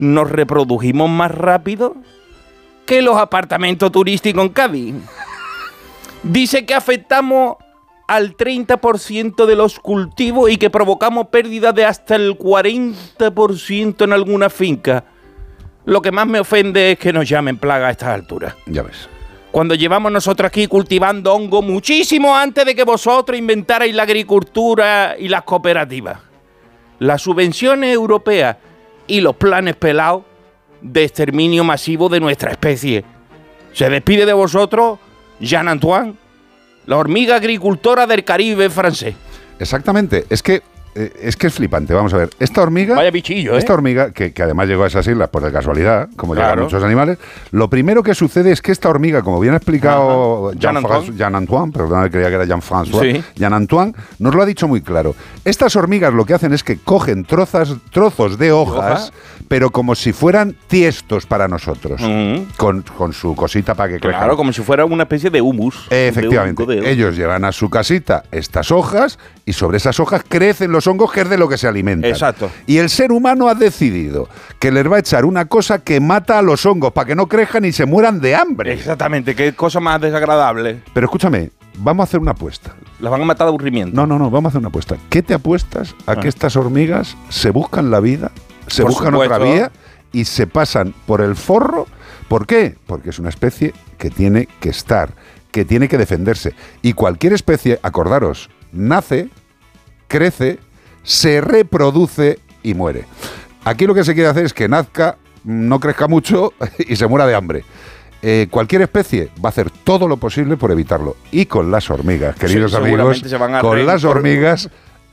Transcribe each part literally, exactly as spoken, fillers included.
nos reprodujimos más rápido que los apartamentos turísticos en Cádiz. Dice que afectamos al treinta por ciento de los cultivos y que provocamos pérdidas de hasta el cuarenta por ciento en alguna finca. Lo que más me ofende es que nos llamen plaga a estas alturas. Ya ves. Cuando llevamos nosotros aquí cultivando hongo muchísimo antes de que vosotros inventarais la agricultura y las cooperativas. Las subvenciones europeas y los planes pelados de exterminio masivo de nuestra especie. Se despide de vosotros Jean Antoine, la hormiga agricultora del Caribe francés. Exactamente, es que eh, es que es flipante. Vamos a ver, esta hormiga, vaya bichillo, ¿eh? Esta hormiga que, que además llegó a esas islas por de casualidad, como claro. llegan muchos animales. Lo primero que sucede es que esta hormiga, como bien ha explicado Jean Antoine, Jean Antoine, perdón, creía que era Jean François, sí. Jean Antoine, nos lo ha dicho muy claro. Estas hormigas lo que hacen es que cogen trozas, trozos de hojas, ¿hoja? Pero como si fueran tiestos para nosotros, uh-huh. con, con su cosita para que crezcan. Claro, como si fuera una especie de humus. Eh, efectivamente, de de ellos llevan a su casita estas hojas y sobre esas hojas crecen los hongos, que es de lo que se alimentan. Exacto. Y el ser humano ha decidido que les va a echar una cosa que mata a los hongos para que no crezcan y se mueran de hambre. Exactamente, qué cosa más desagradable. Pero escúchame, vamos a hacer una apuesta. Las van a matar de aburrimiento. No, no, no, vamos a hacer una apuesta. ¿Qué te apuestas a ah. que estas hormigas se buscan la vida, se por buscan supuesto. otra vía y se pasan por el forro? ¿Por qué? Porque es una especie que tiene que estar, que tiene que defenderse. Y cualquier especie, acordaros, nace, crece, se reproduce y muere. Aquí lo que se quiere hacer es que nazca, no crezca mucho y se muera de hambre. Eh, cualquier especie va a hacer todo lo posible por evitarlo. Y con las hormigas, queridos sí, amigos, con las hormigas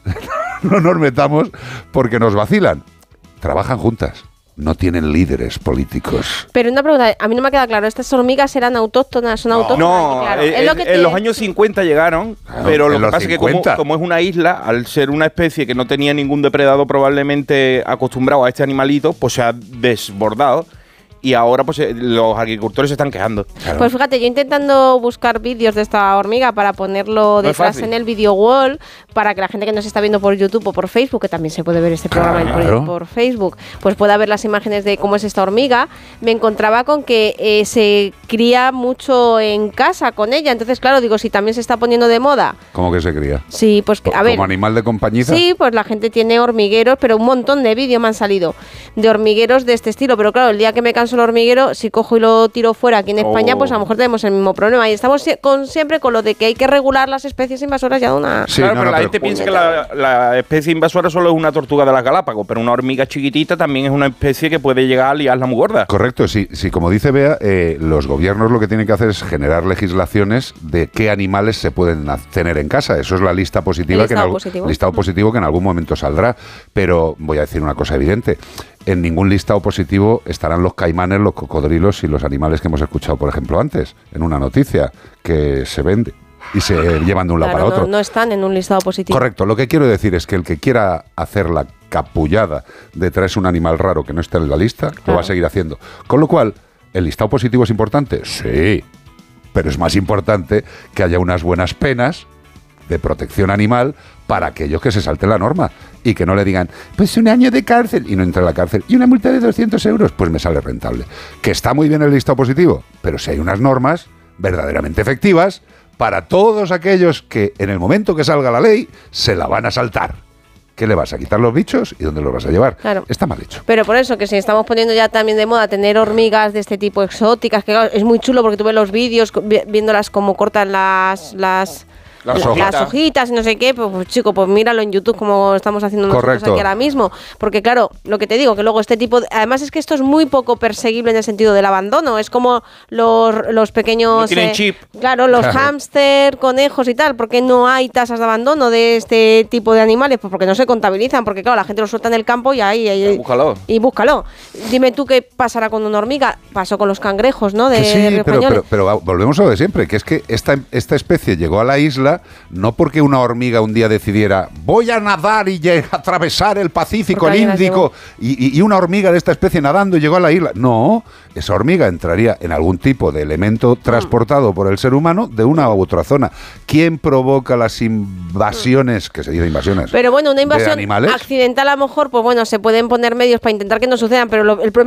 no nos metamos porque nos vacilan. Trabajan juntas. No tienen líderes políticos. Pero una pregunta, a mí no me queda claro, ¿estas hormigas eran autóctonas? ¿Son no, autóctonas? No, claro. eh, es lo que en te... los años cincuenta llegaron, claro, pero lo que pasa cincuenta. Es que como, como es una isla, al ser una especie que no tenía ningún depredador probablemente acostumbrado a este animalito, pues se ha desbordado. Y ahora pues los agricultores se están quejando. Claro. Pues fíjate, yo intentando buscar vídeos de esta hormiga para ponerlo detrás no en el video wall, para que la gente que nos está viendo por YouTube o por Facebook, que también se puede ver este programa claro. por, por Facebook, pues pueda ver las imágenes de cómo es esta hormiga, me encontraba con que eh, se cría mucho en casa con ella. Entonces, claro, digo, si también se está poniendo de moda. ¿Cómo que se cría? Sí, pues que, a ver. ¿Como animal de compañía? Sí, pues la gente tiene hormigueros, pero un montón de vídeos me han salido de hormigueros de este estilo. Pero claro, el día que me canso el hormiguero, si cojo y lo tiro fuera aquí en España, oh. pues a lo mejor tenemos el mismo problema. Y estamos con, siempre con lo de que hay que regular las especies invasoras ya de una... Sí, claro, no, pero no, la gente pero piensa que la, la especie invasora solo es una tortuga de las Galápagos, pero una hormiga chiquitita también es una especie que puede llegar a liarla muy gorda. Correcto, sí, sí, como dice Bea, eh, los gobiernos lo que tienen que hacer es generar legislaciones de qué animales se pueden tener en casa. Eso es la lista positiva, el que en algún, positivo. listado positivo que en algún momento saldrá. Pero voy a decir una cosa evidente. En ningún listado positivo estarán los caimanes, los cocodrilos y los animales que hemos escuchado, por ejemplo, antes, en una noticia que se vende y se llevan de un lado claro, para no, otro. No están en un listado positivo. Correcto. Lo que quiero decir es que el que quiera hacer la capullada de traerse un animal raro que no está en la lista, claro. lo va a seguir haciendo. Con lo cual, ¿el listado positivo es importante? Sí. Pero es más importante que haya unas buenas penas de protección animal para aquellos que se salten la norma y que no le digan, pues un año de cárcel y no entra a la cárcel y una multa de doscientos euros, pues me sale rentable. Que está muy bien el listado positivo, pero si hay unas normas verdaderamente efectivas para todos aquellos que en el momento que salga la ley se la van a saltar. ¿Qué le vas a quitar los bichos y dónde los vas a llevar? Claro. Está mal hecho. Pero por eso, que si estamos poniendo ya también de moda tener hormigas de este tipo exóticas, que claro, es muy chulo porque tú ves los vídeos viéndolas cómo cortan las... las Las, las, las hojitas y no sé qué, pues, pues chico, pues míralo en YouTube como estamos haciendo nosotros Correcto. aquí ahora mismo. Porque claro, lo que te digo, que luego este tipo... De, además es que esto es muy poco perseguible en el sentido del abandono. Es como los, los pequeños... No tienen eh, chip. Claro, los hámster, conejos y tal. ¿Por qué no hay tasas de abandono de este tipo de animales? Pues porque no se contabilizan. Porque claro, la gente los suelta en el campo y ahí... ahí búscalo. Y búscalo. Dime tú qué pasará con una hormiga. Pasó con los cangrejos, ¿no? De sí, Río pero, Español. pero, pero volvemos a lo de siempre, que es que esta, esta especie llegó a la isla ocurra, no porque una hormiga un día decidiera voy a nadar y a atravesar el Pacífico, porque el Índico, y, y una hormiga de esta especie nadando llegó a la isla. No, esa hormiga entraría en algún tipo de elemento transportado por el ser humano de una u otra zona. ¿Quién provoca las invasiones, que se dice invasiones, pero bueno, una invasión de animales? Accidental a lo mejor, pues bueno, se pueden poner medios para intentar que no sucedan, pero lo, el problema